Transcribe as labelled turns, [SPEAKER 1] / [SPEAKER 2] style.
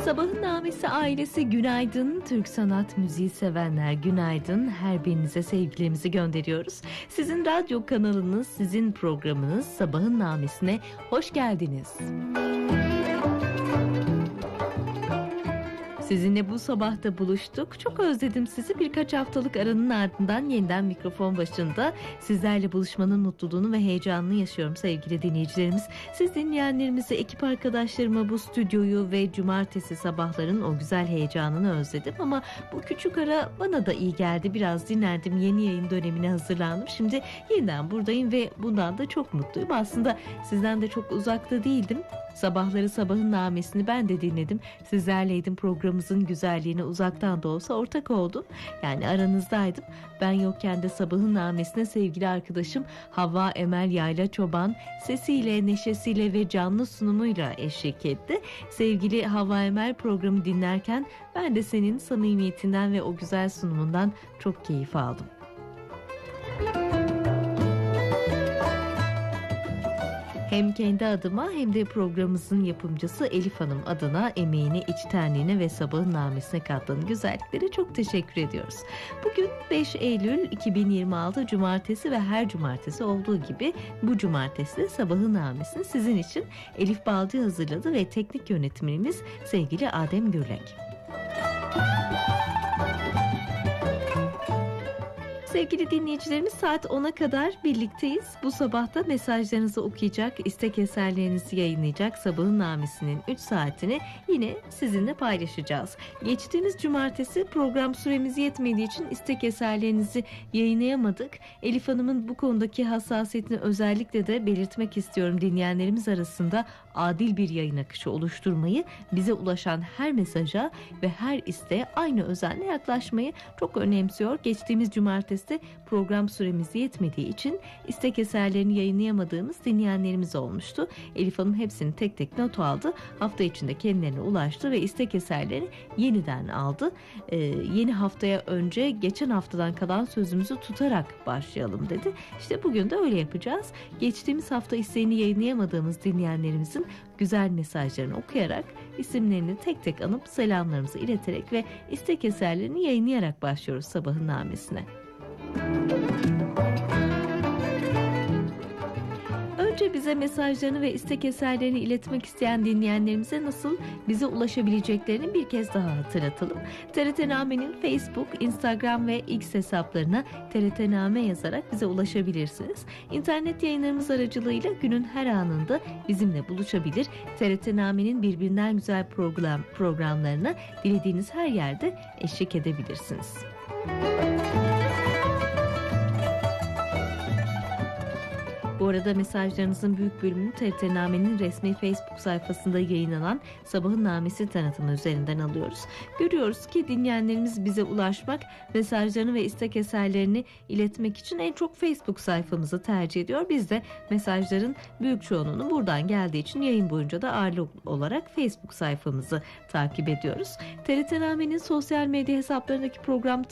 [SPEAKER 1] Sabahın Namesi ailesi günaydın. Türk sanat müziği sevenler günaydın. Her birinize sevgilerimizi gönderiyoruz. Sizin radyo kanalınız, sizin programınız Sabahın Namesi'ne hoş geldiniz. Sizinle bu sabah da buluştuk. Çok özledim sizi. Birkaç haftalık aranın ardından yeniden mikrofon başında sizlerle buluşmanın mutluluğunu ve heyecanını yaşıyorum sevgili dinleyicilerimiz. Siz dinleyenlerimizi, ekip arkadaşlarıma bu stüdyoyu ve cumartesi sabahların o güzel heyecanını özledim. Ama bu küçük ara bana da iyi geldi. Biraz dinlendim. Yeni yayın dönemine hazırlandım. Şimdi yeniden buradayım ve bundan da çok mutluyum. Aslında sizden de çok uzakta değildim. Sabahları Sabahın Namesi'ni ben de dinledim. Sizlerleydim, programımızın güzelliğine uzaktan da olsa ortak oldum. Yani aranızdaydım. Ben yokken de Sabahın Namesi'ne sevgili arkadaşım Havva Emel Yayla Çoban sesiyle, neşesiyle ve canlı sunumuyla eşlik etti. Sevgili Havva Emel, programı dinlerken ben de senin samimiyetinden ve o güzel sunumundan çok keyif aldım. Hem kendi adıma hem de programımızın yapımcısı Elif Hanım adına emeğine, içtenliğine ve Sabahın Namesi'ne kattığın güzelliklere çok teşekkür ediyoruz. Bugün 5 Eylül 2026 Cumartesi ve her cumartesi olduğu gibi bu cumartesi de Sabahın Namesi'ni sizin için Elif Balcı hazırladı ve teknik yönetmenimiz sevgili Adem Gürlek. Sevgili dinleyicilerimiz, saat 10'a kadar birlikteyiz. Bu sabah da mesajlarınızı okuyacak, istek eserlerinizi yayınlayacak Sabahın Namesi'nin 3 saatini yine sizinle paylaşacağız. Geçtiğimiz cumartesi program süremiz yetmediği için istek eserlerinizi yayınlayamadık. Elif Hanım'ın bu konudaki hassasiyetini özellikle de belirtmek istiyorum. Dinleyenlerimiz arasında adil bir yayın akışı oluşturmayı, bize ulaşan her mesaja ve her isteğe aynı özenle yaklaşmayı çok önemsiyor. Geçtiğimiz cumartesi program süremiz yetmediği için istek eserlerini yayınlayamadığımız dinleyenlerimiz olmuştu. Elif Hanım hepsini tek tek not aldı. Hafta içinde kendilerine ulaştı ve istek eserleri yeniden aldı. Yeni haftaya önce geçen haftadan kalan sözümüzü tutarak başlayalım dedi. İşte bugün de öyle yapacağız. Geçtiğimiz hafta isteğini yayınlayamadığımız dinleyenlerimizin güzel mesajlarını okuyarak, isimlerini tek tek anıp selamlarımızı ileterek ve istek eserlerini yayınlayarak başlıyoruz Sabahın Namesi'ne. Önce bize mesajlarını ve istek eserlerini iletmek isteyen dinleyenlerimize nasıl bize ulaşabileceklerini bir kez daha hatırlatalım. TRT Name'nin Facebook, Instagram ve X hesaplarına TRT Name yazarak bize ulaşabilirsiniz. İnternet yayınlarımız aracılığıyla günün her anında bizimle buluşabilir. TRT Name'nin birbirinden güzel programlarına dilediğiniz her yerde eşlik edebilirsiniz. Bu arada mesajlarınızın büyük bölümünü TRT Name'nin resmi Facebook sayfasında yayınlanan Sabahın Namesi tanıtımı üzerinden alıyoruz. Görüyoruz ki dinleyenlerimiz bize ulaşmak, mesajlarını ve istek eserlerini iletmek için en çok Facebook sayfamızı tercih ediyor. Biz de mesajların büyük çoğunluğunu buradan geldiği için yayın boyunca da ağırlıklı olarak Facebook sayfamızı takip ediyoruz. TRT Name'nin sosyal medya hesaplarındaki program